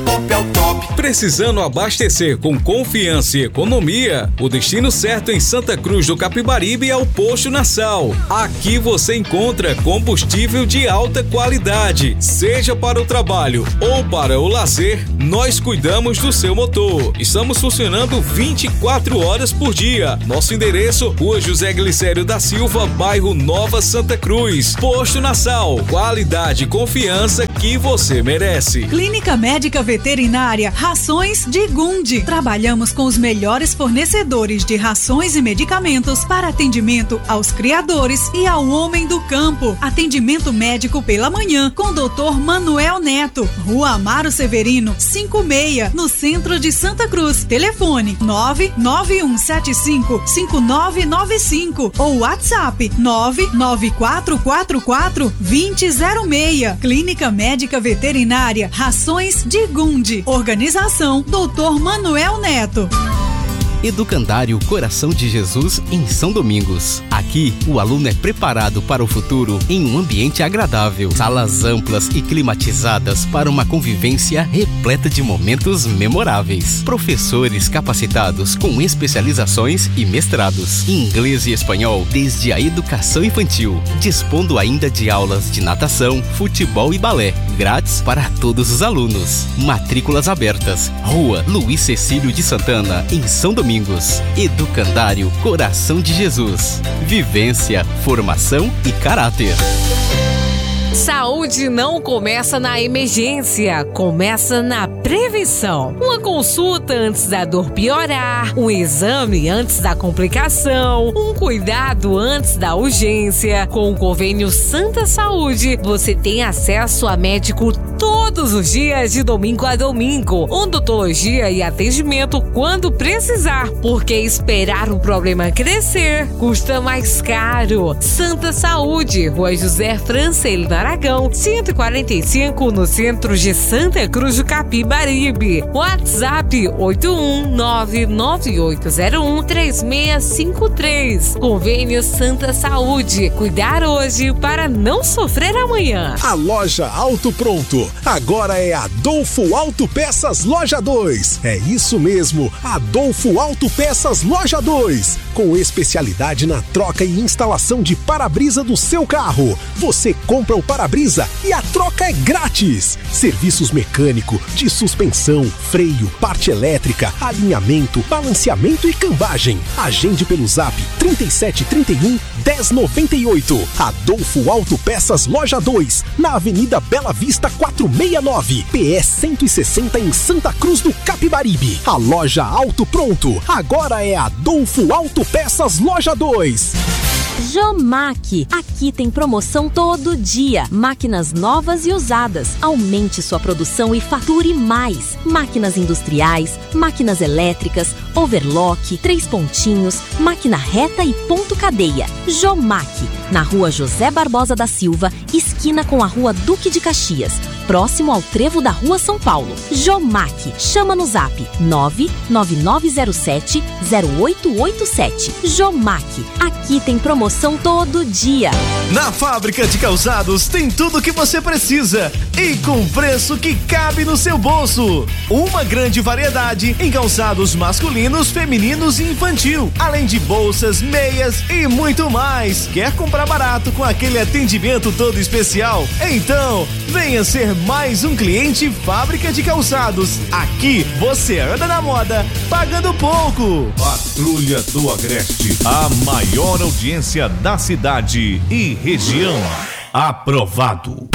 top é o top. Precisando abastecer com confiança e economia? O destino certo em Santa Cruz do Capibaribe é o Posto Nassau. Aqui você encontra combustível de alta qualidade. Seja para o trabalho ou para o lazer, nós cuidamos do seu motor. Estamos funcionando 24 horas por dia. Nosso endereço, Rua José Glicério da Silva, bairro Nova Santa Cruz. Posto Nassau, qualidade e confiança que você merece. Clínica Médica Veterinária Rações de Gundi. Trabalhamos com os melhores fornecedores de rações e medicamentos para atendimento aos criadores e ao homem do campo. Atendimento médico pela manhã com Dr. Manuel Neto, Rua Amaro Severino, 56, no centro de Santa Cruz. Telefone 991755995 ou WhatsApp 994442006. Clínica Médica Veterinária Rações de Gundi. Organização Dr. Manuel Neto. Educandário Coração de Jesus em São Domingos. Aqui, o aluno é preparado para o futuro em um ambiente agradável. Salas amplas e climatizadas para uma convivência repleta de momentos memoráveis. Professores capacitados com especializações e mestrados. Inglês e espanhol desde a educação infantil. Dispondo ainda de aulas de natação, futebol e balé. Grátis para todos os alunos. Matrículas abertas. Rua Luiz Cecílio de Santana, em São Domingos. Educandário Coração de Jesus. Vivência, formação e caráter. Saúde não começa na emergência, começa na prevenção. Uma consulta antes da dor piorar, um exame antes da complicação, um cuidado antes da urgência. Com o convênio Santa Saúde, você tem acesso a médico todos os dias, de domingo a domingo, odontologia e atendimento quando precisar, porque esperar o problema crescer custa mais caro. Santa Saúde, Rua José Francelino Aragão, 145, no centro de Santa Cruz do Capibaribe. WhatsApp 81998013653. Convênio Santa Saúde. Cuidar hoje para não sofrer amanhã. A loja Auto Pronto agora é Adolfo Autopeças Loja 2. É isso mesmo, Adolfo Autopeças Loja 2. Com especialidade na troca e instalação de para-brisa do seu carro. Você compra o para-brisa e a troca é grátis. Serviços mecânico, de suspensão, freio, parte elétrica, alinhamento, balanceamento e cambagem. Agende pelo Zap 3731 1098. Adolfo Autopeças Loja 2, na Avenida Bela Vista 469, PS 160, em Santa Cruz do Capibaribe. A loja Auto Pronto agora é Adolfo Autopeças Loja 2. Jomac. Aqui tem promoção todo dia. Máquinas novas e usadas. Aumente sua produção e fature mais. Máquinas industriais, máquinas elétricas, overlock, 3 pontinhos, máquina reta e ponto cadeia. Jomac. Na Rua José Barbosa da Silva, esquina com a Rua Duque de Caxias, próximo ao trevo da Rua São Paulo. Jomac. Chama no Zap 99907-0887. Jomac. Aqui tem promoção todo dia. Na Fábrica de Calçados tem tudo o que você precisa e com preço que cabe no seu bolso. Uma grande variedade em calçados masculinos, femininos e infantil, além de bolsas, meias e muito mais. Quer comprar barato com aquele atendimento todo especial? Então, venha ser mais um cliente Fábrica de Calçados. Aqui você anda na moda pagando pouco. Patrulha do Agreste, a maior audiência da cidade e região. Aprovado.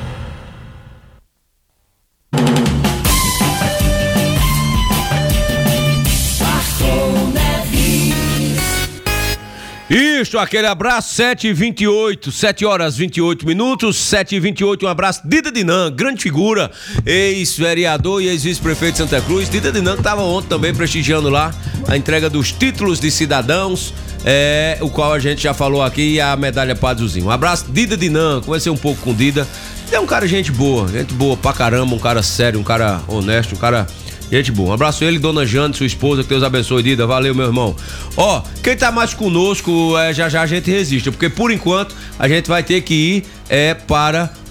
Isso, aquele abraço, 7h28, 7 horas 28 minutos, 7h28, um abraço, Dida Dinan, grande figura, ex-vereador e ex-vice-prefeito de Santa Cruz. Dida Dinan que estava ontem também prestigiando lá a entrega dos títulos de cidadãos, o qual a gente já falou aqui, a medalha Padrezinho. Um abraço, Dida Dinan, conversei um pouco com Dida, é um cara gente boa pra caramba, um cara sério, um cara honesto, um cara... gente boa, um abraço a ele, dona Jane, sua esposa, que Deus abençoe, Dida, valeu, meu irmão. Ó, quem tá mais conosco, já já a gente resiste, porque por enquanto a gente vai ter que ir para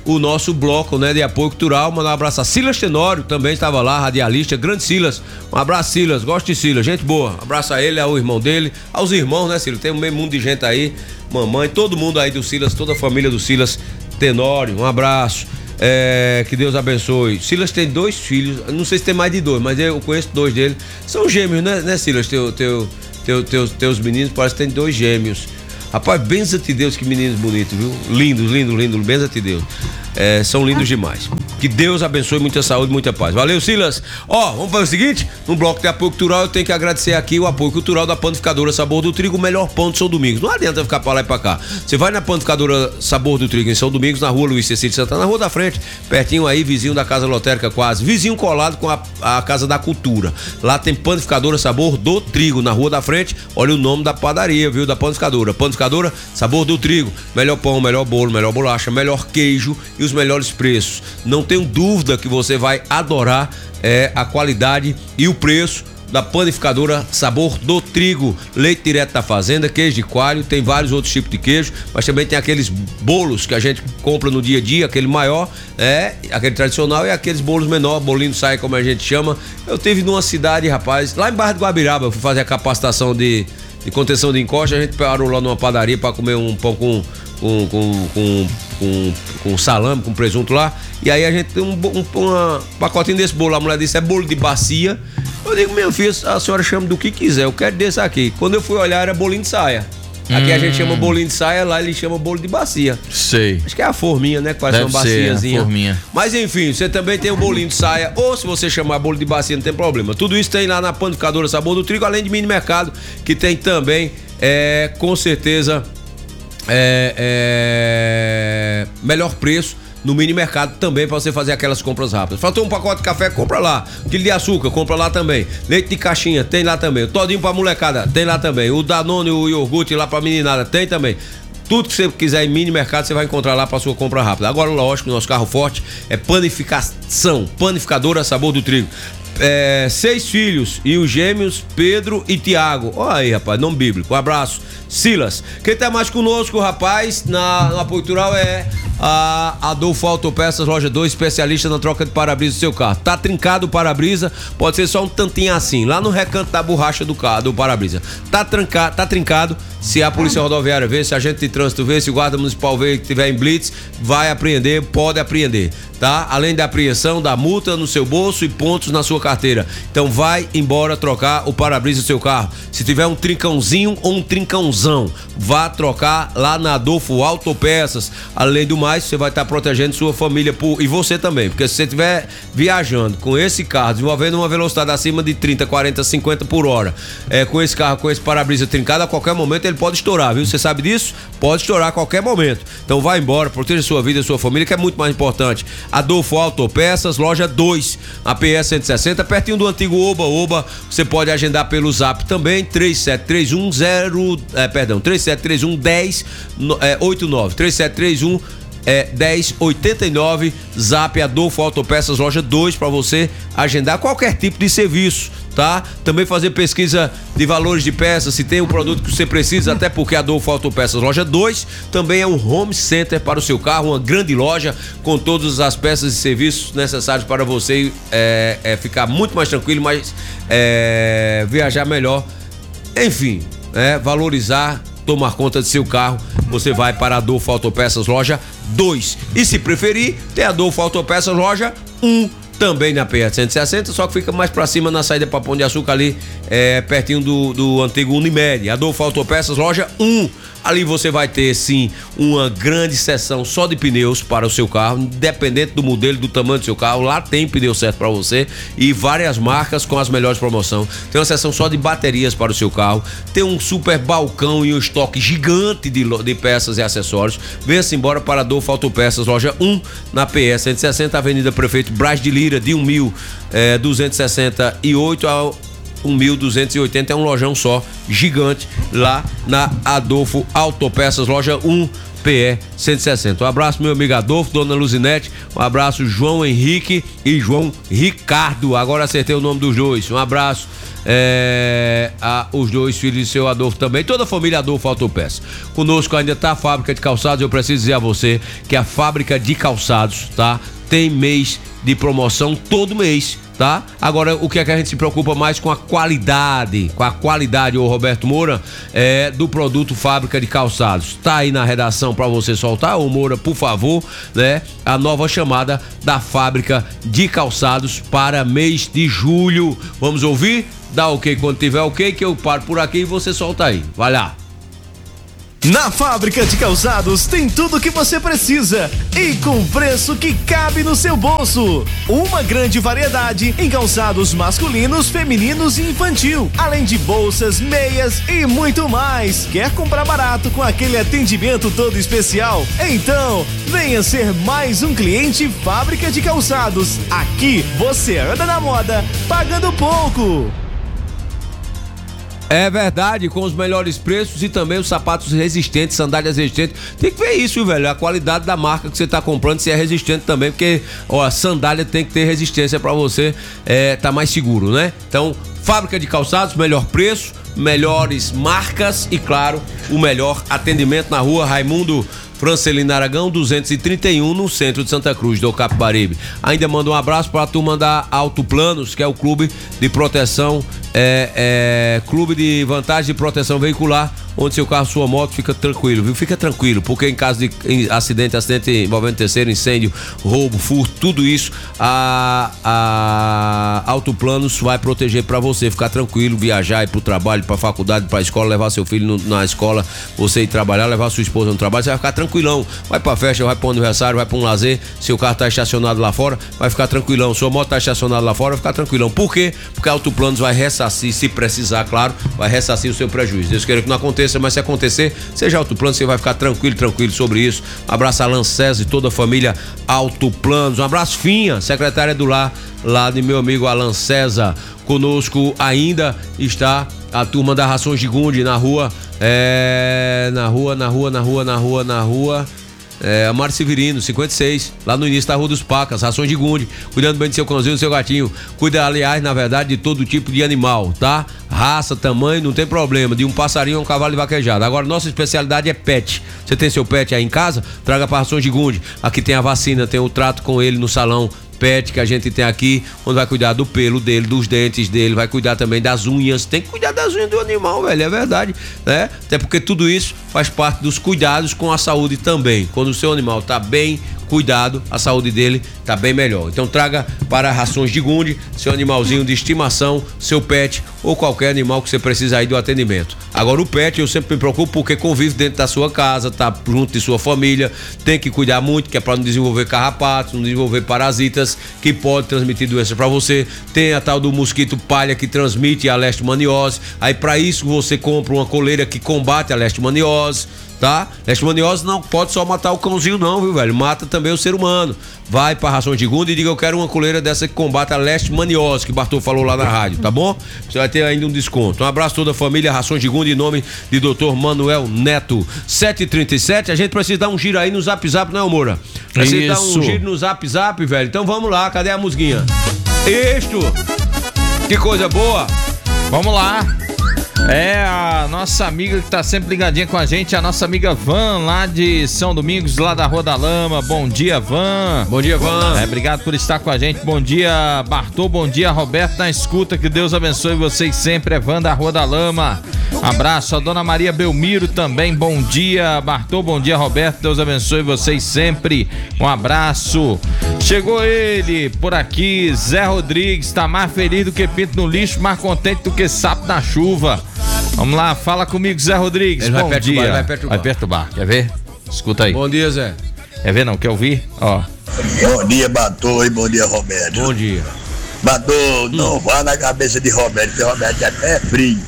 o nosso bloco, né, de apoio cultural. Mandar um abraço a Silas Tenório, também estava lá, radialista, grande Silas. Um abraço, Silas, gosto de Silas, gente boa. Um abraço a ele, ao irmão dele, aos irmãos, né, Silas? Tem um meio mundo de gente aí, mamãe, todo mundo aí do Silas, toda a família do Silas Tenório, um abraço. Que Deus abençoe. Silas tem 2 filhos, não sei se tem mais de 2, mas eu conheço 2 dele. São gêmeos, né, Silas? Teus meninos parece que tem 2 gêmeos. Rapaz, benza-te Deus, que meninos bonitos, viu? Lindos, benza-te Deus. São lindos demais. Que Deus abençoe, muita saúde, muita paz. Valeu, Silas. Vamos fazer o seguinte, no bloco de apoio cultural eu tenho que agradecer aqui o apoio cultural da Panificadora Sabor do Trigo, o melhor pão de São Domingos. Não adianta ficar pra lá e pra cá. Você vai na Panificadora Sabor do Trigo em São Domingos, na rua Luiz Cecílio Santana, na rua da frente, pertinho aí, vizinho da Casa Lotérica quase, vizinho colado com a Casa da Cultura. Lá tem Panificadora Sabor do Trigo, na rua da frente. Olha o nome da padaria, viu, da Panificadora. Panificadora Sabor do Trigo. Melhor pão, melhor bolo, melhor bolacha, melhor queijo e os melhores preços. Não tenho dúvida que você vai adorar a qualidade e o preço da Panificadora Sabor do Trigo. Leite direto da fazenda, queijo de coalho, tem vários outros tipos de queijo, mas também tem aqueles bolos que a gente compra no dia a dia, aquele maior, aquele tradicional, e aqueles bolos menor, bolinho sai como a gente chama. Eu tive numa cidade, rapaz, lá em Barra do Guabiraba, eu fui fazer a capacitação de contenção de encosta, a gente parou lá numa padaria para comer um pão com salame, com presunto lá, e aí a gente tem um pacotinho desse bolo. A mulher disse, é bolo de bacia. Eu digo, meu filho, a senhora chama do que quiser, eu quero desse aqui. Quando eu fui olhar, era bolinho de saia. Aqui a gente chama bolinho de saia, lá ele chama bolo de bacia. Sei. Acho que é a forminha, né? Que parece uma baciazinha. Forminha. Mas enfim, você também tem o bolinho de saia, ou se você chamar bolo de bacia, não tem problema. Tudo isso tem lá na Panificadora Sabor do Trigo, além de mini mercado, que tem também, com certeza, melhor preço no mini mercado também, para você fazer aquelas compras rápidas. Faltou um pacote de café, compra lá. Quilo de açúcar, compra lá também. Leite de caixinha, tem lá também. O todinho pra molecada, tem lá também. O Danone, o iogurte lá pra meninada, tem também. Tudo que você quiser em mini mercado, você vai encontrar lá para sua compra rápida. Agora, lógico, o nosso carro forte é panificação. Panificadora Sabor do Trigo. 6 filhos e os gêmeos Pedro e Tiago. Olha aí, rapaz, nome bíblico. Um abraço, Silas. Quem tá mais conosco, rapaz, no apoio cultural é a Adolfo Autopeças, loja 2, especialista na troca de para-brisa do seu carro. Tá trincado o para-brisa, pode ser só um tantinho assim, lá no recanto da borracha do carro, do para-brisa. Tá trincado. Se a polícia rodoviária vê, se a agente de trânsito vê, se o guarda municipal vê que tiver em blitz, vai apreender, pode apreender, tá? Além da apreensão, da multa no seu bolso e pontos na sua carteira. Então vai embora trocar o para-brisa do seu carro. Se tiver um trincãozinho ou um trincãozão, vá trocar lá na Adolfo Autopeças. Além do mais, você vai estar protegendo sua família e você também, porque se você estiver viajando com esse carro, desenvolvendo uma velocidade acima de 30, 40, 50 por hora, com esse carro, com esse para-brisa trincado, a qualquer momento ele pode estourar, viu? Você sabe disso? Pode estourar a qualquer momento. Então vai embora, proteja sua vida e sua família, que é muito mais importante. Adolfo Autopeças, loja 2, a PS 160, pertinho do antigo Oba. Você pode agendar pelo Zap também, 3731 1089, 3731 1089, Zap Adolfo Autopeças, loja 2, para você agendar qualquer tipo de serviço, tá? Também fazer pesquisa de valores de peças, se tem o produto que você precisa, até porque Adolfo Autopeças, loja 2, também é um home center para o seu carro, uma grande loja com todas as peças e serviços necessários para você ficar muito mais tranquilo, mas viajar melhor, enfim, valorizar, tomar conta de seu carro. Você vai para Adolfo Autopeças, loja 2. E se preferir, tem Adolfo Autopeças, loja 1, também na PS 160, só que fica mais pra cima na saída pra Pão de Açúcar ali, pertinho do antigo Unimed. Adolfo Autopeças, loja 1. Ali você vai ter, sim, uma grande seção só de pneus para o seu carro, independente do modelo, do tamanho do seu carro. Lá tem pneu certo para você e várias marcas com as melhores promoções. Tem uma seção só de baterias para o seu carro. Tem um super balcão e um estoque gigante de peças e acessórios. Venha-se embora para Adolfo Autopeças, loja 1, na PS 160, Avenida Prefeito Braz de Lira, de 1.268 ao 1.280, é um lojão só, gigante, lá na Adolfo Autopeças, loja 1. PE 160. Um abraço, meu amigo Adolfo, dona Luzinete. Um abraço, João Henrique e João Ricardo. Agora acertei o nome dos dois. Um abraço os dois filhos de seu Adolfo também. Toda a família Adolfo Autopeças. Conosco ainda tá a fábrica de calçados. Eu preciso dizer a você que a fábrica de calçados, tá? Tem mês de promoção todo mês, tá? Agora, o que é que a gente se preocupa mais com a qualidade, ô Roberto Moura, do produto Fábrica de Calçados. Tá aí na redação pra você soltar, ô Moura, por favor, né? A nova chamada da Fábrica de Calçados para mês de julho. Vamos ouvir? Dá ok quando tiver ok, que eu paro por aqui e você solta aí. Vai lá. Na Fábrica de Calçados tem tudo o que você precisa e com preço que cabe no seu bolso. Uma grande variedade em calçados masculinos, femininos e infantil, além de bolsas, meias e muito mais. Quer comprar barato com aquele atendimento todo especial? Então, venha ser mais um cliente Fábrica de Calçados. Aqui você anda na moda pagando pouco. É verdade, com os melhores preços e também os sapatos resistentes, sandálias resistentes. Tem que ver isso, velho, a qualidade da marca que você tá comprando, se é resistente também, porque, ó, a sandália tem que ter resistência pra você tá mais seguro, né? Então, Fábrica de Calçados, melhor preço, melhores marcas e, claro, o melhor atendimento na rua Raimundo Francelino Aragão 231, no centro de Santa Cruz do Capibaribe. Ainda manda um abraço para a turma da Autoplanos, que é o clube de proteção, clube de vantagem de proteção veicular, onde seu carro, sua moto fica tranquilo, viu? Fica tranquilo, porque em caso de acidente envolvendo terceiro, incêndio, roubo, furto, tudo isso, a Autoplanos vai proteger para você ficar tranquilo, viajar, ir pro trabalho, pra faculdade, pra escola, levar seu filho na escola, você ir trabalhar, levar sua esposa no trabalho, você vai ficar tranquilão, vai pra festa, vai pra um aniversário, vai pra um lazer, seu carro tá estacionado lá fora, vai ficar tranquilão, sua moto tá estacionada lá fora, vai ficar tranquilão. Por quê? Porque a Autoplanos vai ressarcir, se precisar, claro, vai ressarcir o seu prejuízo. Deus queira que não aconteça, mas se acontecer, seja Autoplanos, você vai ficar tranquilo sobre isso. Um abraço a Alan César e toda a família Autoplanos. Um abraço, Finha, secretária do lar, lá de meu amigo Alan César. Conosco ainda está a turma da Rações de Gundi na rua Amaro Severino, 56, lá no início da Rua dos Pacas, Rações de Gundi, cuidando bem do seu cãozinho, do seu gatinho. Cuida, aliás, na verdade, de todo tipo de animal, tá? Raça, tamanho, não tem problema, de um passarinho a um cavalo de vaquejada. Agora, nossa especialidade é pet. Você tem seu pet aí em casa? Traga para Rações de Gundi. Aqui tem a vacina, tem o trato com ele no salão pet que a gente tem aqui, onde vai cuidar do pelo dele, dos dentes dele, vai cuidar também das unhas. Tem que cuidar das unhas do animal, velho, é verdade, né? Até porque tudo isso faz parte dos cuidados com a saúde também. Quando o seu animal tá bem cuidado, a saúde dele tá bem melhor. Então traga para Rações de Gundi seu animalzinho de estimação, seu pet ou qualquer animal que você precisa aí do atendimento. Agora o pet eu sempre me preocupo porque convive dentro da sua casa, tá junto de sua família, tem que cuidar muito, que é para não desenvolver carrapatos, não desenvolver parasitas que pode transmitir doenças para você. Tem a tal do mosquito palha que transmite a leishmaniose. Aí para isso você compra uma coleira que combate a leishmaniose, tá? Leishmaniose não pode só matar o cãozinho não, viu, velho? Mata também o ser humano. Vai pra Rações de Gundi e diga: eu quero uma coleira dessa que combate a leishmaniose, que o Bartô falou lá na rádio, tá bom? Você vai ter ainda um desconto. Um abraço a toda a família Rações de Gundi, em nome de Dr. Manuel Neto. 7h37, a gente precisa dar um giro aí no Zap Zap, não é, Moura? Precisa dar um giro no Zap Zap, velho. Então vamos lá, cadê a musguinha? Isto! Que coisa boa! Vamos lá! É a nossa amiga que tá sempre ligadinha com a gente, a nossa amiga Van, lá de São Domingos, lá da Rua da Lama. Bom dia, Van. Bom dia, Van. Obrigado por estar com a gente. Bom dia, Bartô. Bom dia, Roberto, na escuta. Que Deus abençoe vocês sempre. É Van da Rua da Lama. Abraço a Dona Maria Belmiro também. Bom dia, Bartô. Bom dia, Roberto. Deus abençoe vocês sempre. Um abraço. Chegou ele por aqui, Zé Rodrigues. Tá mais feliz do que pinto no lixo, mais contente do que sapo na chuva. Vamos lá, fala comigo, Zé Rodrigues. Ele bom dia. Vai perturbar. Quer ver? Escuta aí. Bom dia, Zé. Quer ver não? Quer ouvir? Ó. Bom dia, Bartô, e bom dia, Roberto. Bom dia. Bartô, não vá na cabeça de Roberto, porque Roberto é até frio.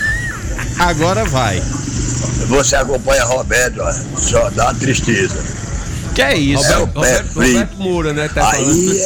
Agora vai. Você acompanha Roberto, ó, só dá uma tristeza. Que é isso? Roberto Moura, né? Tá aí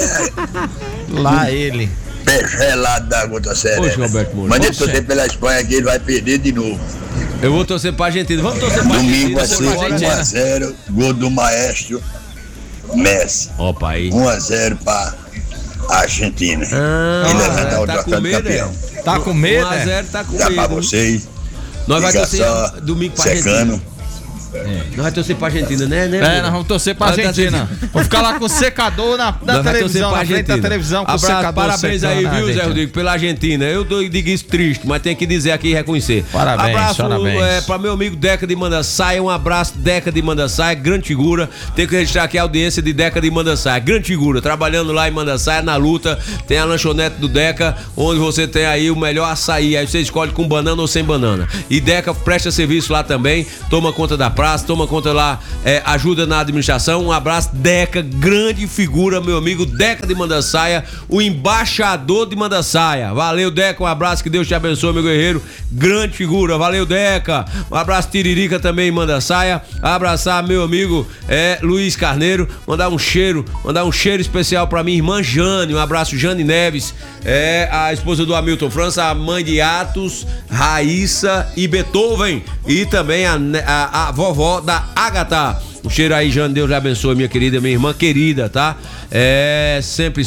lá ele. Pé gelado da gota serena. Poxa, Roberto Moura. Mas ele torcer pela Espanha que ele vai perder de novo. Eu vou torcer pra Argentina. Vamos torcer pra Argentina. Domingo vai ser 1x0, gol do maestro Messi. Opa, aí. 1x0 pra Argentina. E levantar o troféu do campeão. Tá com medo? 1x0 tá com medo. Dá pra vocês. Nós vai torcer só domingo pra secando. Argentina. Nós vamos torcer pra Argentina, né? Nós vamos torcer pra Argentina. Vamos ficar lá com o secador na televisão, na frente da televisão com o secador. Parabéns aí, viu, Zé Rodrigo, pela Argentina. Eu digo isso triste, mas tem que dizer aqui e reconhecer. Parabéns, abraço, parabéns. Pra meu amigo Deca de Mandaçaia, um abraço, Deca de Mandaçaia, grande figura. Tem que registrar aqui a audiência de Deca de Mandaçaia, grande figura, trabalhando lá em Mandaçaia, na luta. Tem a lanchonete do Deca, onde você tem aí o melhor açaí. Aí você escolhe com banana ou sem banana. E Deca presta serviço lá também, toma conta da praça, toma conta lá, ajuda na administração. Um abraço, Deca, grande figura, meu amigo Deca de Mandaçaia, o embaixador de Mandaçaia. Valeu, Deca, um abraço, que Deus te abençoe, meu guerreiro, grande figura, valeu, Deca. Um abraço, Tiririca também em Mandaçaia. Abraçar meu amigo Luiz Carneiro, mandar um cheiro especial pra minha irmã Jane. Um abraço, Jane Neves, a esposa do Hamilton França, a mãe de Atos, Raíssa e Beethoven, e também a vovó da Agatha. Um cheiro aí, Jane, Deus lhe abençoe, minha querida, minha irmã querida, tá? Sempre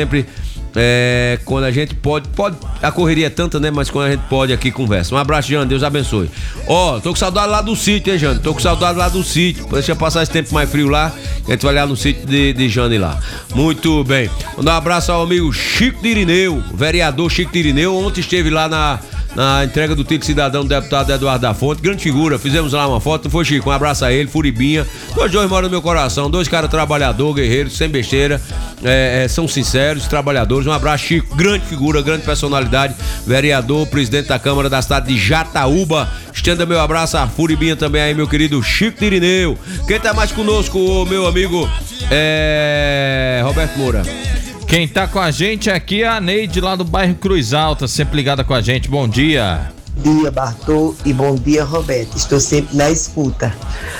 quando a gente pode, a correria é tanta, né? Mas quando a gente pode aqui, conversa. Um abraço, Jane, Deus abençoe. Tô com saudade lá do sítio, hein, Jane? Tô com saudade lá do sítio. Deixa passar esse tempo mais frio lá, a gente vai lá no sítio de Jane lá. Muito bem. Mandar um abraço ao amigo Chico de Irineu, vereador Chico de Irineu. Ontem esteve lá na entrega do título cidadão do deputado Eduardo da Fonte, grande figura, fizemos lá uma foto, não foi, Chico? Um abraço a ele, Furibinha, dois moram no meu coração, dois caras trabalhadores, guerreiros, sem besteira, são sinceros, trabalhadores. Um abraço, Chico, grande figura, grande personalidade, vereador, presidente da Câmara da cidade de Jataúba. Estenda meu abraço a Furibinha também aí, meu querido Chico de Irineu. Quem tá mais conosco, meu amigo Roberto Moura? Quem tá com a gente aqui é a Neide, lá do bairro Cruz Alta, sempre ligada com a gente. Bom dia. Bom dia, Bartô, e bom dia, Roberto. Estou sempre na escuta.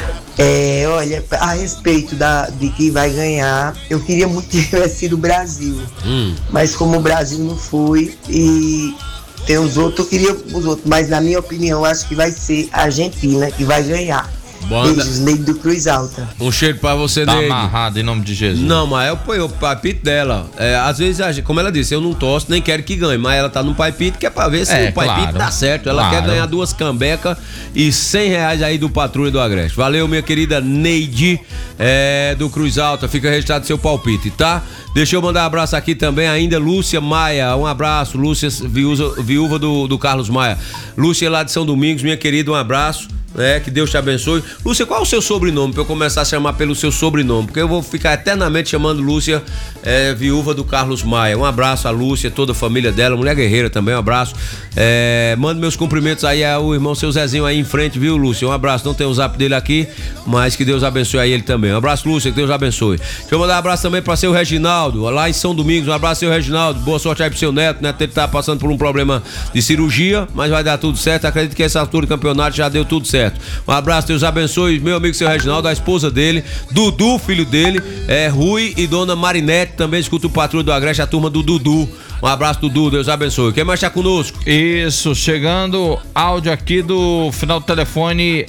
Olha, a respeito de quem vai ganhar, eu queria muito que tivesse sido o Brasil. Mas como o Brasil não foi, e tem os outros, eu queria os outros. Mas na minha opinião, acho que vai ser a Argentina que vai ganhar. Beijos, Neide do Cruz Alta. Um cheiro pra você, Tá Neide. amarrado em nome de Jesus. Não, mas eu palpite dela. Às vezes, como ela disse, eu não torço, nem quero que ganhe, mas ela tá no palpite que é pra ver se o palpite dá certo. Ela quer ganhar 2 cambecas e R$100 aí do Patrulha do Agreste. Valeu, minha querida Neide do Cruz Alta. Fica registrado seu palpite, tá? Deixa eu mandar um abraço aqui também ainda, Lúcia Maia. Um abraço, Lúcia, viúva do Carlos Maia. Lúcia lá de São Domingos, minha querida, um abraço. Que Deus te abençoe. Lúcia, qual é o seu sobrenome? Pra eu começar a chamar pelo seu sobrenome, porque eu vou ficar eternamente chamando Lúcia, viúva do Carlos Maia. Um abraço a Lúcia, toda a família dela, mulher guerreira também, um abraço. Mando meus cumprimentos aí ao irmão seu Zezinho aí em frente, viu, Lúcia? Um abraço, não tem o zap dele aqui, mas que Deus abençoe aí ele também. Um abraço, Lúcia, que Deus abençoe. Deixa eu mandar um abraço também pra seu Reginaldo, lá em São Domingos. Um abraço, seu Reginaldo, boa sorte aí pro seu neto, né? Ele tá passando por um problema de cirurgia, mas vai dar tudo certo. Acredito que essa altura do campeonato já deu tudo certo. Um abraço, Deus abençoe, meu amigo seu Reginaldo, a esposa dele, Dudu, filho dele, Rui e dona Marinete, também escuta o Patrulho do Agreste, a turma do Dudu. Um abraço, Dudu, Deus abençoe. Quem mais tá conosco? Isso, chegando áudio aqui do final do telefone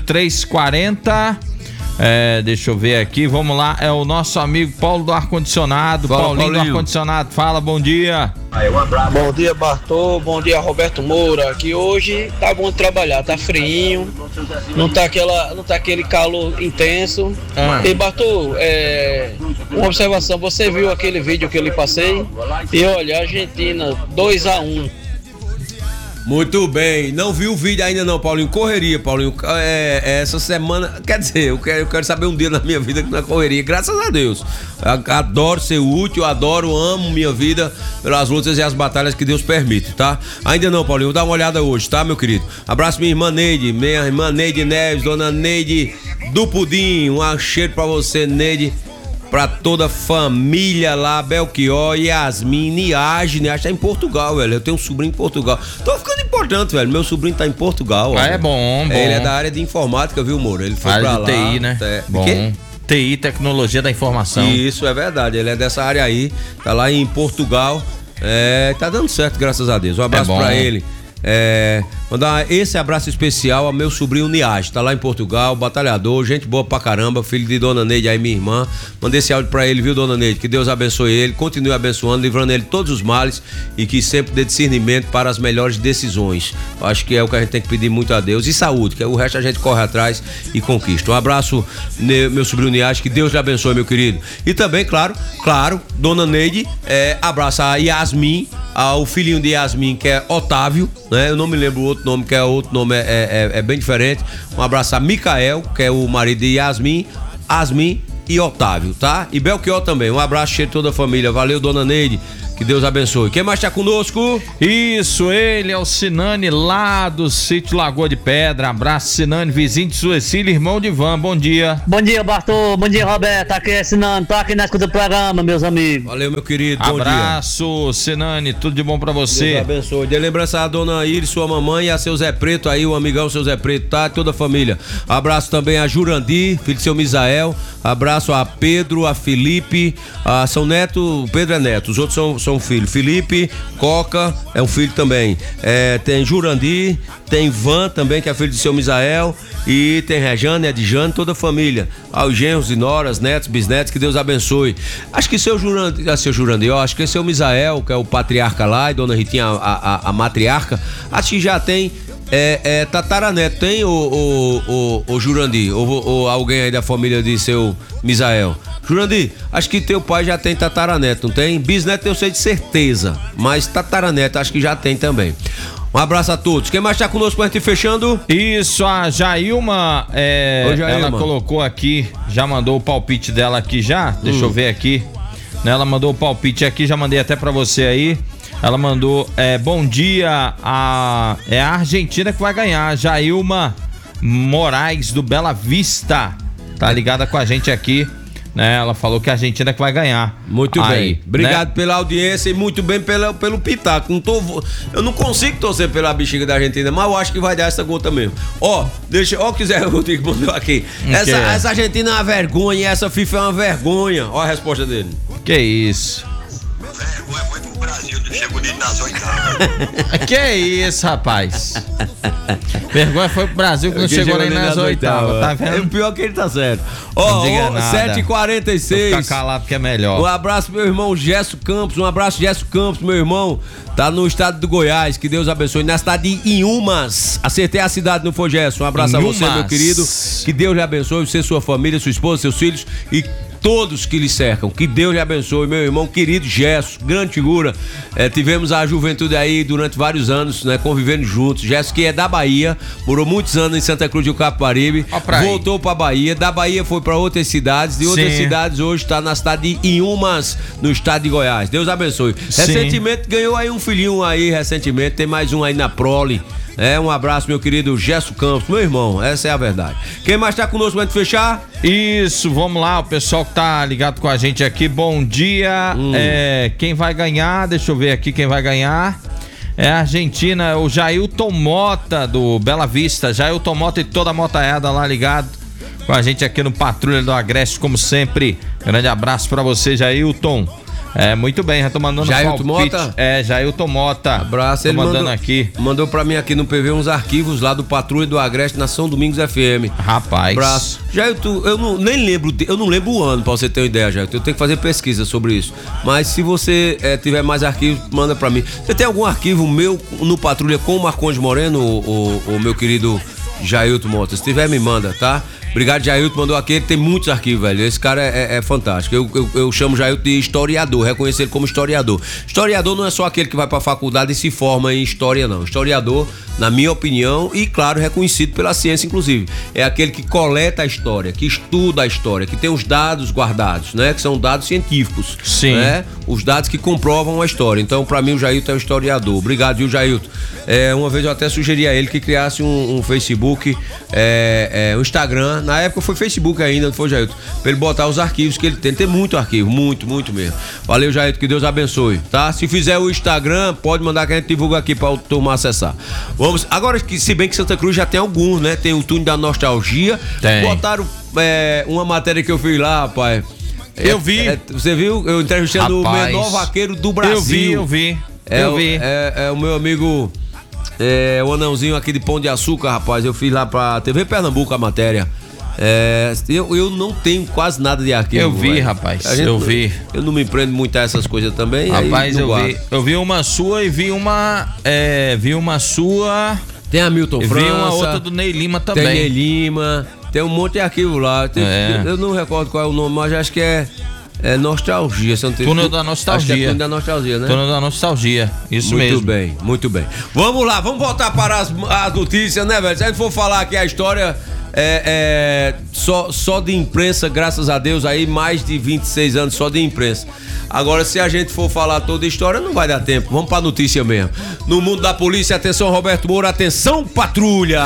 8340. Deixa eu ver aqui, vamos lá, é o nosso amigo Paulo do Ar-Condicionado. Paulinho do Ar-Condicionado, fala, bom dia. Bom dia, Bartô, bom dia, Roberto Moura. Aqui hoje tá bom de trabalhar, tá friinho, não tá aquele calor intenso. E Bartô, uma observação, você viu aquele vídeo que eu lhe passei? E olha, Argentina 2-1. Muito bem, não vi o vídeo ainda não, Paulinho. Correria, Paulinho. Essa semana, quer dizer, eu quero saber um dia na minha vida que não é correria, graças a Deus. Eu adoro ser útil, amo minha vida pelas lutas e as batalhas que Deus permite, tá? Ainda não, Paulinho, dá uma olhada hoje, tá, meu querido? Abraço minha irmã Neide Neves, dona Neide do Pudim. Um cheiro pra você, Neide. Pra toda a família lá, Belchior, Yasmin e Agnes, acho que tá em Portugal, velho. Eu tenho um sobrinho em Portugal. Tô ficando importante, velho. Meu sobrinho tá em Portugal. É bom. Ele é da área de informática, viu, Moura? Ele foi pra lá. TI, né? Bom. TI, tecnologia da informação. Isso, é verdade. Ele é dessa área aí. Tá lá em Portugal. Tá dando certo, graças a Deus. Um abraço pra ele. Mandar esse abraço especial ao meu sobrinho Niage, tá lá em Portugal, batalhador, gente boa pra caramba, filho de Dona Neide, aí minha irmã. Mandei esse áudio pra ele, viu, Dona Neide? Que Deus abençoe ele, continue abençoando, livrando ele de todos os males e que sempre dê discernimento para as melhores decisões. Acho que é o que a gente tem que pedir muito a Deus. E saúde, que o resto a gente corre atrás e conquista. Um abraço, meu sobrinho Niage, que Deus lhe abençoe, meu querido. E também, claro, Dona Neide, abraça a Yasmin, ao filhinho de Yasmin, que é Otávio, né? Eu não me lembro o outro nome, que é outro nome, é bem diferente. Um abraço a Micael, que é o marido de Yasmin, Asmin e Otávio, tá? E Belchior também. Um abraço cheio de toda a família. Valeu, Dona Neide. Que Deus abençoe. Quem mais tá conosco? Isso, ele é o Sinani lá do sítio Lagoa de Pedra. Abraço, Sinani, vizinho de Suecília, irmão de Ivan. Bom dia. Bom dia, Bartô. Bom dia, Roberto. Aqui é Sinani. Tô aqui na escuta do programa, meus amigos. Valeu, meu querido. Bom abraço, Sinani. Tudo de bom pra você. Deus abençoe. De lembrança a Dona Iris, sua mamãe, e a seu Zé Preto aí, o amigão seu Zé Preto, tá? Toda a família. Abraço também a Jurandir, filho de seu Misael. Abraço a Pedro, a Felipe, a São Neto. O Pedro é neto, os outros são filhos. Felipe, Coca, é um filho também. Tem Jurandir, tem Van também, que é filho de seu Misael. E tem Rejane, Edjane, toda a família. Aos genros e noras, netos, bisnetos, que Deus abençoe. Acho que seu Jurandir, acho que seu Misael, que é o patriarca lá, e Dona Ritinha, a matriarca, acho que já tem tataraneto, tem o Jurandir, ou alguém aí da família de seu Misael. Jurandir, acho que teu pai já tem tataraneto, não tem? Bisneto eu sei de certeza, mas tataraneto acho que já tem também. Um abraço a todos. Quem mais tá conosco pra gente ir fechando? Isso, a Jailma, ela colocou aqui, já mandou o palpite dela aqui já, deixa eu ver aqui. Ela mandou o palpite aqui, já mandei até pra você aí. Ela mandou, bom dia, é a Argentina que vai ganhar, Jailma Moraes do Bela Vista, tá ligada com a gente aqui. Ela falou que a Argentina que vai ganhar. Muito bem. Obrigado pela audiência e muito bem pelo pitaco. Eu não consigo torcer pela bexiga da Argentina, mas eu acho que vai dar essa gota mesmo. Quiser o Rodrigo mandou aqui. Essa Argentina é uma vergonha e essa FIFA é uma vergonha. Ó a resposta dele. Que isso? Vergonha foi pro Brasil, chegou nas oitavas. Que isso, rapaz? Vergonha foi pro Brasil que não chegou nem nas oitavas, tá vendo? O pior que ele tá certo. Ó, 7h46. Ficar calado que é melhor. Um abraço pro meu irmão Gesso Campos, meu irmão. Tá no estado do Goiás, que Deus abençoe. Na cidade de Inhumas. Acertei a cidade, não foi, Gesso? Um abraço a você, meu querido. Que Deus lhe abençoe, você, sua família, sua esposa, seus filhos e todos que lhe cercam. Que Deus lhe abençoe, meu irmão querido Gesso, grande figura. Tivemos a juventude aí durante vários anos, né, convivendo juntos. Gesso, que é da Bahia, morou muitos anos em Santa Cruz do Capibaribe, voltou pra Bahia, da Bahia foi pra outras cidades, de outras cidades hoje está na cidade de Inhumas, no estado de Goiás. Deus abençoe. Recentemente ganhou aí um filhinho aí, tem mais um aí na prole. Um abraço, meu querido Gesso Campos, meu irmão, essa é a verdade. Quem mais tá conosco pra gente fechar? Isso, vamos lá, o pessoal que tá ligado com a gente aqui, bom dia. Quem vai ganhar, deixa eu ver aqui quem vai ganhar. É a Argentina, o Jailton Mota do Bela Vista. Jailton Mota e toda a motaiada lá ligado com a gente aqui no Patrulha do Agreste, como sempre. Grande abraço pra você, Jailton. Muito bem, já tô mandando Jailton Mota? Jailton Mota. Abraço, ele mandou aqui. Mandou pra mim aqui no PV uns arquivos lá do Patrulha do Agreste na São Domingos FM. Rapaz. Abraço. Jailton, eu não lembro o ano, pra você ter uma ideia, Jailton. Eu tenho que fazer pesquisa sobre isso. Mas se você tiver mais arquivos, manda pra mim. Você tem algum arquivo meu no Patrulha com o Marcondes Moreno, o meu querido Jailton Mota? Se tiver, me manda, tá? Obrigado, Jailton, mandou aqui, ele tem muitos arquivos, velho. Esse cara é fantástico. Eu chamo o Jailton de historiador, reconheço ele como historiador. Historiador não é só aquele que vai pra faculdade e se forma em história, não. Historiador, na minha opinião, e claro, reconhecido pela ciência, inclusive, é aquele que coleta a história, que estuda a história, que tem os dados guardados, né? Que são dados científicos. Sim. Né? Os dados que comprovam a história. Então, pra mim, o Jailton é um historiador. Obrigado, viu, Jailton? Uma vez eu até sugeri a ele que criasse um Facebook, um Instagram. Na época foi Facebook ainda, não foi, Jailton? Pra ele botar os arquivos que ele tem. Tem muito arquivo, muito mesmo. Valeu, Jailton, que Deus abençoe, tá? Se fizer o Instagram, pode mandar que a gente divulga aqui pra o turma acessar. Vamos, agora, se bem que Santa Cruz já tem alguns, né? Tem o Túnel da Nostalgia. Tem. Botaram uma matéria que eu fiz lá, rapaz. Eu vi. Você viu? Eu entrevistando o menor vaqueiro do Brasil. Eu vi. É o meu amigo o anãozinho aqui de Pão de Açúcar, rapaz. Eu fiz lá pra TV Pernambuco a matéria. Eu não tenho quase nada de arquivo. Eu vi, rapaz. Eu vi. Eu não me prendo muito a essas coisas também. Rapaz, eu vi uma sua e vi uma. Vi uma sua. Tem a Milton França. Vi uma outra do Ney Lima também. Tem Ney Lima. Tem um monte de arquivo lá. Eu não recordo qual é o nome, mas acho que é Nostalgia. Túnel da Nostalgia. Acho que é Túnel da Nostalgia, né? Túnel da Nostalgia. Isso muito mesmo. Muito bem, muito bem. Vamos lá, vamos voltar para as notícias, né, velho? Se a gente for falar aqui a história. Só de imprensa, graças a Deus, aí mais de 26 anos só de imprensa. Agora, se a gente for falar toda a história, não vai dar tempo. Vamos pra notícia mesmo. No mundo da polícia, atenção, Roberto Moura, atenção, patrulha!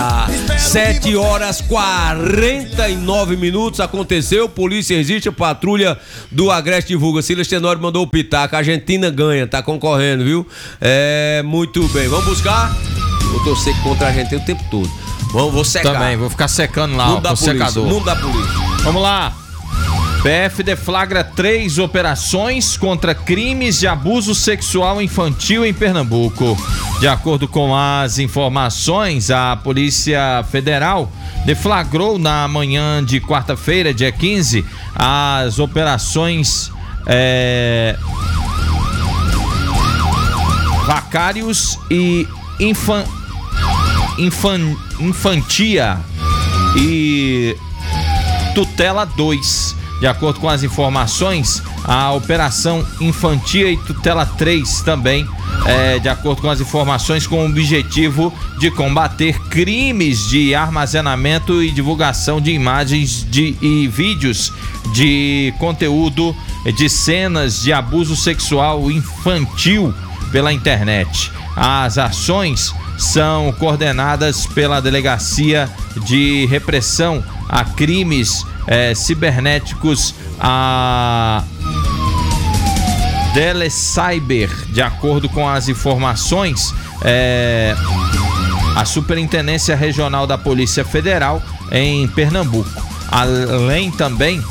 7h49 aconteceu, polícia resiste a patrulha do Agreste divulga. Silas Tenório mandou o pitaco, a Argentina ganha, tá concorrendo, viu? Muito bem, vamos buscar? Eu torcer contra a Argentina o tempo todo. Vou secar. Também, vou ficar secando lá, com o secador. Mundo da polícia. Vamos lá. PF deflagra 3 operações contra crimes de abuso sexual infantil em Pernambuco. De acordo com as informações, a Polícia Federal deflagrou na manhã de quarta-feira, dia 15, as operações Vacários e Infantia e Tutela 2. De acordo com as informações, a Operação Infantia e Tutela 3 também, de acordo com as informações, com o objetivo de combater crimes de armazenamento e divulgação de imagens e vídeos de conteúdo de cenas de abuso sexual infantil pela internet. As ações são coordenadas pela Delegacia de Repressão a Crimes Cibernéticos, a Delecyber. De acordo com as informações, a Superintendência Regional da Polícia Federal em Pernambuco, além também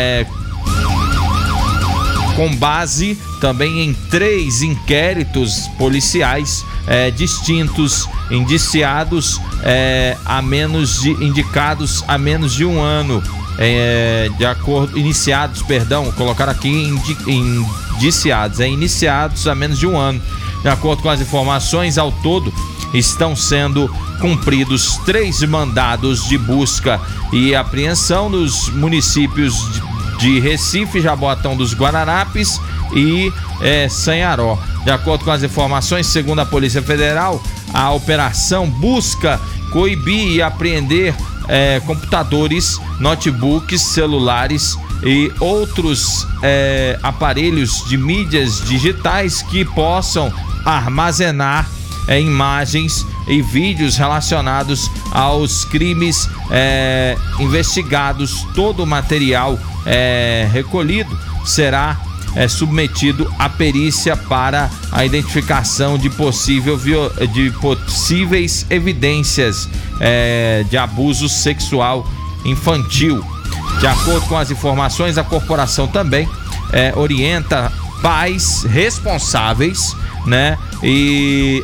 com base também em 3 inquéritos policiais distintos, indicados a menos de um ano, iniciados a menos de um ano. De acordo com as informações, ao todo estão sendo cumpridos 3 mandados de busca e apreensão nos municípios de Recife, Jaboatão dos Guararapes e Sanharó. De acordo com as informações, segundo a Polícia Federal, a operação busca coibir e apreender computadores, notebooks, celulares e outros aparelhos de mídias digitais que possam armazenar imagens e vídeos relacionados aos crimes investigados. Todo o material recolhido será submetido à perícia para a identificação de possíveis evidências de abuso sexual infantil. De acordo com as informações, a corporação também orienta pais responsáveis, né, e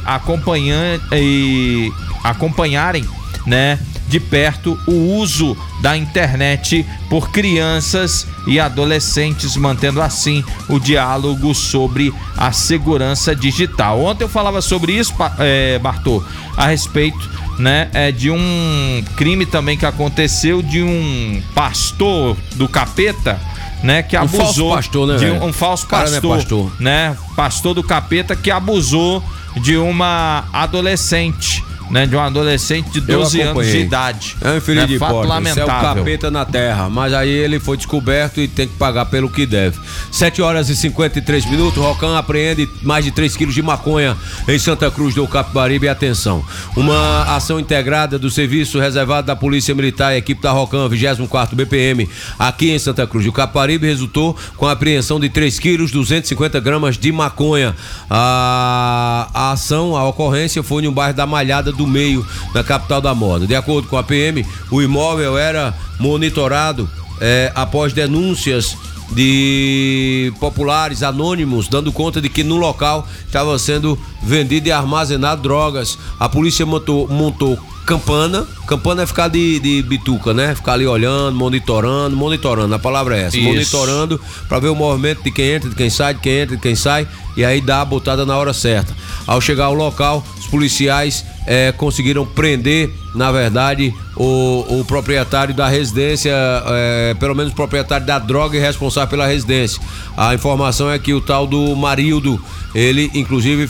acompanharem, né, de perto o uso da internet por crianças e adolescentes, mantendo assim o diálogo sobre a segurança digital. Ontem eu falava sobre isso, Bartô, a respeito, né, de um crime também que aconteceu de um pastor do capeta, né, que abusou de um falso pastor, né, pastor do capeta que abusou de uma adolescente, né, de um adolescente de 12 anos de idade. É um filho de fato porta. lamentável. Isso é o capeta na terra, mas aí ele foi descoberto e tem que pagar pelo que deve. 7h53, Rocan apreende mais de 3 quilos de maconha em Santa Cruz do Capibaribe. Atenção, uma ação integrada do Serviço Reservado da Polícia Militar e equipe da Rocan, 24º BPM, aqui em Santa Cruz do Capibaribe, resultou com a apreensão de 3 quilos 250 gramas de maconha. A ação, a ocorrência foi no bairro da Malhada do Meio, na capital da moda. De acordo com a PM, o imóvel era monitorado após denúncias de populares anônimos dando conta de que no local estava sendo vendido e armazenado drogas. A polícia montou campana é ficar de bituca, né? Ficar ali olhando, monitorando, a palavra é essa. Isso. Monitorando pra ver o movimento de quem entra, de quem sai, de quem sai, e aí dá a botada na hora certa. Ao chegar ao local, os policiais conseguiram prender, na verdade, o proprietário da residência, pelo menos o proprietário da droga e responsável pela residência. A informação é que o tal do Marildo, ele inclusive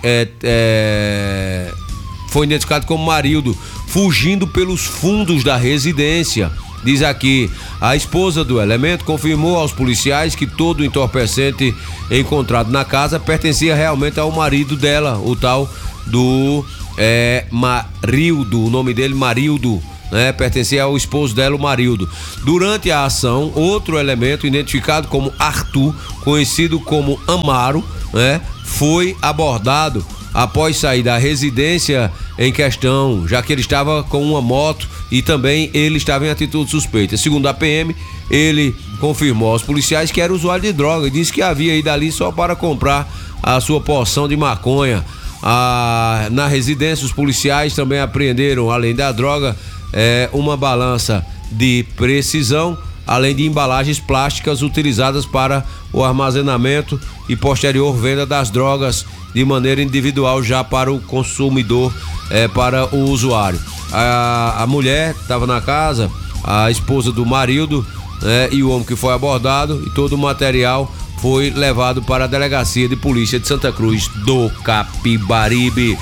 foi identificado como Marildo, fugindo pelos fundos da residência. Diz aqui, a esposa do elemento confirmou aos policiais que todo o entorpecente encontrado na casa pertencia realmente ao marido dela, o tal do Marildo, o nome dele Marildo, né? Pertencia ao esposo dela, o Marildo. Durante a ação, outro elemento identificado como Arthur, conhecido como Amaro, né? Foi abordado após sair da residência em questão, já que ele estava com uma moto e também ele estava em atitude suspeita. Segundo a PM, ele confirmou aos policiais que era usuário de droga e disse que havia ido ali só para comprar a sua porção de maconha. Na residência, os policiais também apreenderam, além da droga, uma balança de precisão, além de embalagens plásticas utilizadas para o armazenamento e posterior venda das drogas de maneira individual já para o consumidor, para o usuário. A mulher estava na casa, a esposa do Marildo, e o homem que foi abordado, e todo o material foi levado para a delegacia de polícia de Santa Cruz do Capibaribe.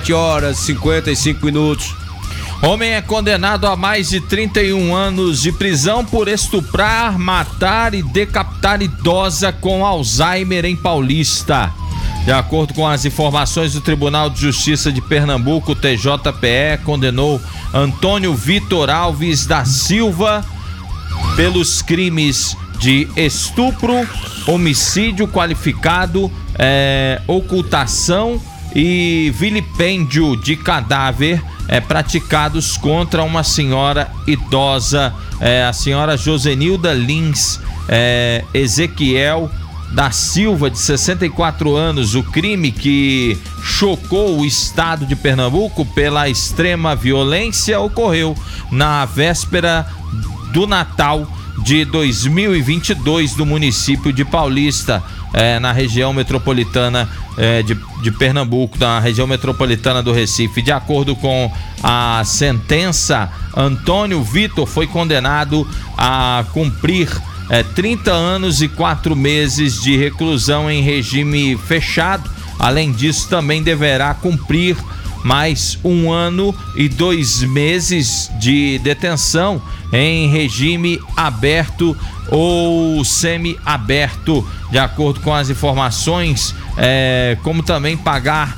7h55. Homem é condenado a mais de 31 anos de prisão por estuprar, matar e decapitar idosa com Alzheimer em Paulista. De acordo com as informações do Tribunal de Justiça de Pernambuco, o TJPE condenou Antônio Vitor Alves da Silva pelos crimes de estupro, homicídio qualificado, ocultação e vilipêndio de cadáver praticados contra uma senhora idosa, a senhora Josenilda Lins Ezequiel da Silva, de 64 anos. O crime, que chocou o estado de Pernambuco pela extrema violência, ocorreu na véspera do Natal de 2022 do município de Paulista, na região metropolitana de Pernambuco, na região metropolitana do Recife. De acordo com a sentença, Antônio Vitor foi condenado a cumprir 30 anos e 4 meses de reclusão em regime fechado. Além disso, também deverá cumprir mais 1 ano e 2 meses de detenção em regime aberto ou semi-aberto, de acordo com as informações, como também pagar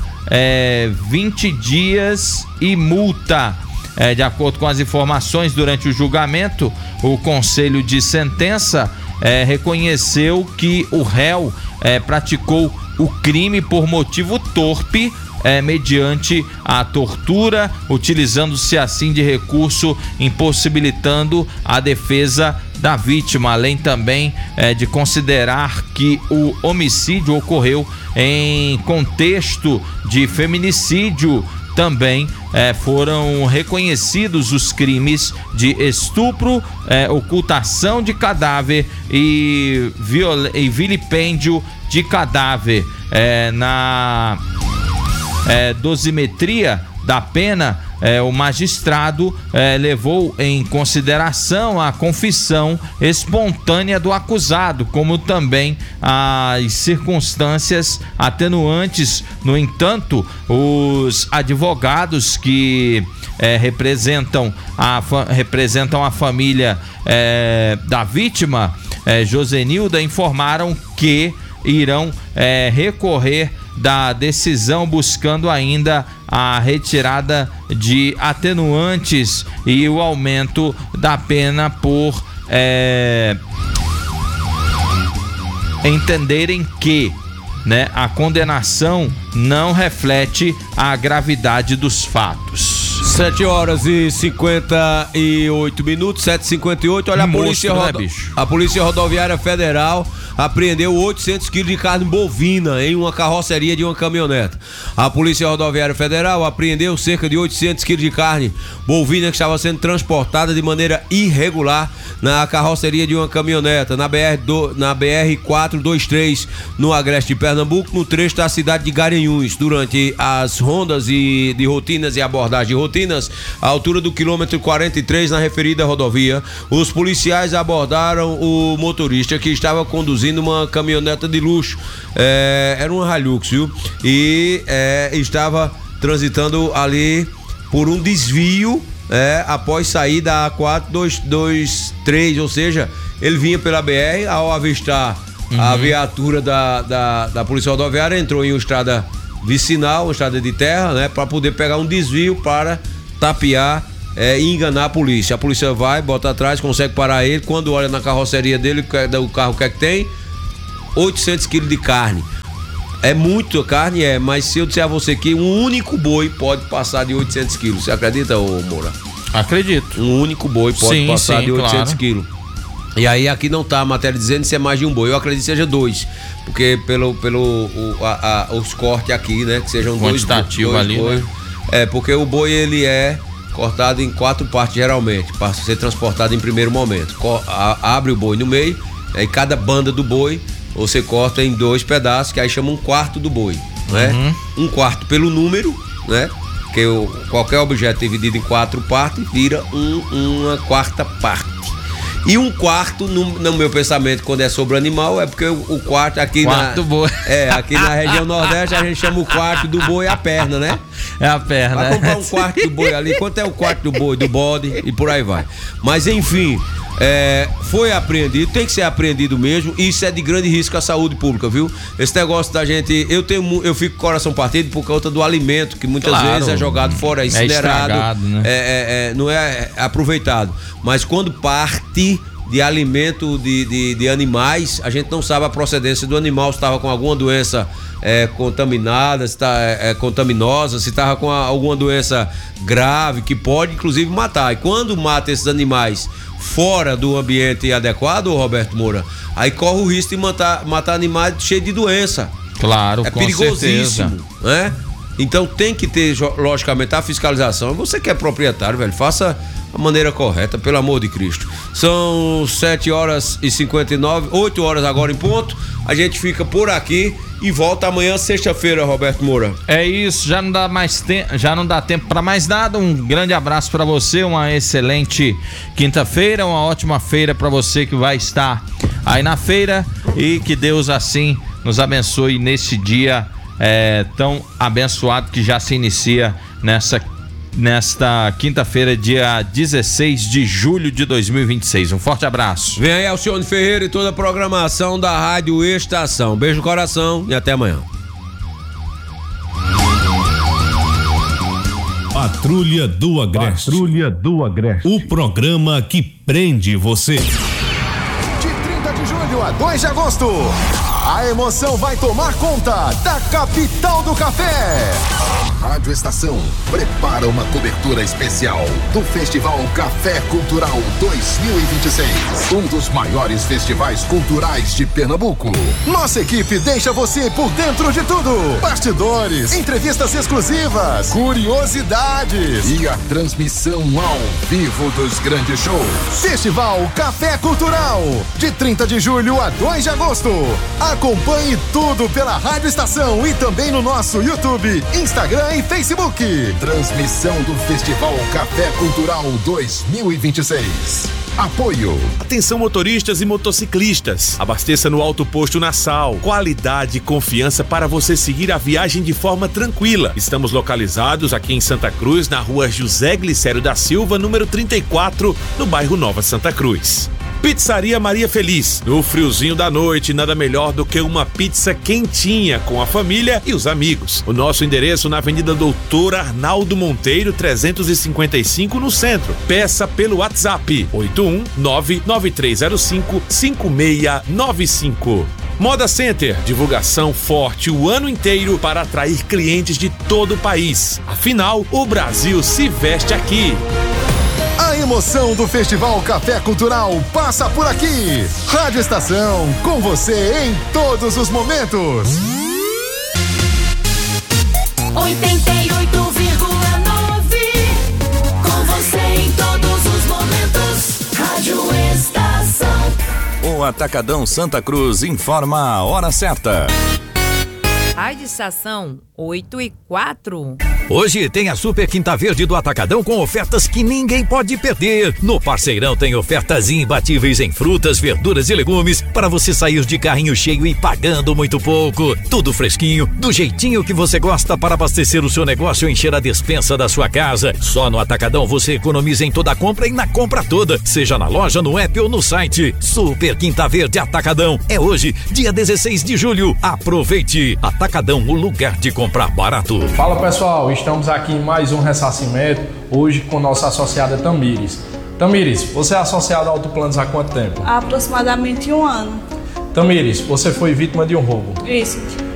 20 dias e multa. De acordo com as informações, durante o julgamento, o Conselho de Sentença reconheceu que o réu praticou o crime por motivo torpe, mediante a tortura, utilizando-se assim de recurso impossibilitando a defesa da vítima, além também de considerar que o homicídio ocorreu em contexto de feminicídio. Também foram reconhecidos os crimes de estupro, ocultação de cadáver e vilipêndio de cadáver. Na dosimetria da pena, o magistrado levou em consideração a confissão espontânea do acusado, como também as circunstâncias atenuantes. No entanto, os advogados que representam a família da vítima, Josenilda, informaram que irão recorrer da decisão, buscando ainda a retirada de atenuantes e o aumento da pena por entenderem que, a condenação não reflete a gravidade dos fatos. 7 horas e 58 minutos, 7h58. Olha, a Polícia Rodoviária Federal apreendeu 800 quilos de carne bovina em uma carroceria de uma caminhonete. A Polícia Rodoviária Federal apreendeu cerca de 800 quilos de carne bovina que estava sendo transportada de maneira irregular na carroceria de uma caminhonete na BR-423, no agreste de Pernambuco, no trecho da cidade de Garanhuns. Durante as rondas de rotinas e abordagem de rotinas, à altura do quilômetro 43 na referida rodovia, os policiais abordaram o motorista que estava conduzindo uma caminhoneta de luxo, era uma Hilux, viu? E estava transitando ali por um desvio após sair da A423, ou seja, ele vinha pela BR, ao avistar a viatura da Polícia Rodoviária, entrou em uma estrada vicinal, uma estrada de terra, né, para poder pegar um desvio para tapear e enganar a polícia. A polícia vai, bota atrás, consegue parar ele. Quando olha na carroceria dele, o carro que tem 800 quilos de carne. É muito carne, mas se eu disser a você que um único boi pode passar de 800 quilos, você acredita, ô Moura? Acredito. Um único boi pode passar de 800 quilos. E aí aqui não tá a matéria dizendo se é mais de um boi. Eu acredito que seja 2, porque os cortes aqui, né, que sejam 2 quantitativo ali, bois, né? Porque o boi ele é cortado em 4 partes geralmente, para ser transportado em primeiro momento. Abre o boi no meio, aí cada banda do boi você corta em 2 pedaços, que aí chama um quarto do boi, né? Um quarto pelo número, né? Porque qualquer objeto dividido em 4 partes vira uma quarta parte. E um quarto, no meu pensamento, quando é sobre o animal, é porque o quarto aqui do boi. Aqui na região Nordeste a gente chama o quarto do boi a perna, né? É a perna. Vai comprar um quarto do boi ali, quanto é o quarto do boi, do bode e por aí vai. Mas enfim, foi apreendido, tem que ser apreendido mesmo. Isso é de grande risco à saúde pública, viu? Esse negócio da gente, eu fico com o coração partido por conta do alimento, que muitas vezes é jogado fora, é incinerado, estragado, né? Não é aproveitado. Mas quando parte de alimento de animais, a gente não sabe a procedência do animal, se estava com alguma doença contaminada, se está contaminosa, se estava com alguma doença grave que pode inclusive matar. E quando mata esses animais fora do ambiente adequado, Roberto Moura, aí corre o risco de matar animais cheios de doença. Claro, com perigosíssimo, certeza, né? Então tem que ter, logicamente, a fiscalização. Você que é proprietário, velho, faça a maneira correta, pelo amor de Cristo. São 7 horas e 59, 8 horas agora em ponto. A gente fica por aqui e volta amanhã, sexta-feira, Roberto Moura. É isso, já não dá mais tempo, já não dá tempo para mais nada. Um grande abraço para você, uma excelente quinta-feira, uma ótima feira para você que vai estar aí na feira, e que Deus assim nos abençoe nesse dia tão abençoado que já se inicia nesta quinta-feira, dia 16 de julho de 2026. Um forte abraço. Vem aí Alcione Ferreira e toda a programação da Rádio Estação. Beijo no coração e até amanhã. Patrulha do Agreste. Patrulha do Agreste. O programa que prende você. De 30 de julho a 2 de agosto, a emoção vai tomar conta da capital do café. Rádio Estação prepara uma cobertura especial do Festival Café Cultural 2026, um dos maiores festivais culturais de Pernambuco. Nossa equipe deixa você por dentro de tudo: bastidores, entrevistas exclusivas, curiosidades e a transmissão ao vivo dos grandes shows. Festival Café Cultural, de 30 de julho a 2 de agosto. Acompanhe tudo pela Rádio Estação e também no nosso YouTube, Instagram e Facebook. Transmissão do Festival Café Cultural 2026. Apoio. Atenção motoristas e motociclistas. Abasteça no Alto Posto Nassau. Qualidade e confiança para você seguir a viagem de forma tranquila. Estamos localizados aqui em Santa Cruz, na rua José Glicério da Silva, número 34, no bairro Nova Santa Cruz. Pizzaria Maria Feliz. No friozinho da noite, nada melhor do que uma pizza quentinha com a família e os amigos. O nosso endereço na Avenida Doutor Arnaldo Monteiro, 355, no centro. Peça pelo WhatsApp 81993055695. Moda Center, divulgação forte o ano inteiro para atrair clientes de todo o país. Afinal, o Brasil se veste aqui. A emoção do Festival Café Cultural passa por aqui. Rádio Estação, com você em todos os momentos. 88,9, com você em todos os momentos. Rádio Estação. O Atacadão Santa Cruz informa a hora certa. Rádio Estação 8:04. Hoje tem a Super Quinta Verde do Atacadão com ofertas que ninguém pode perder. No Parceirão tem ofertas imbatíveis em frutas, verduras e legumes para você sair de carrinho cheio e pagando muito pouco. Tudo fresquinho, do jeitinho que você gosta para abastecer o seu negócio e encher a despensa da sua casa. Só no Atacadão você economiza em toda a compra e na compra toda, seja na loja, no app ou no site. Super Quinta Verde Atacadão é hoje, dia 16 de julho. Aproveite! Atacadão, o lugar de comprar barato. Fala pessoal, estamos aqui em mais um ressarcimento, hoje com nossa associada Tamires. Tamires, você é associada a Autoplanos há quanto tempo? Há aproximadamente 1 ano. Tamires, você foi vítima de um roubo. Isso.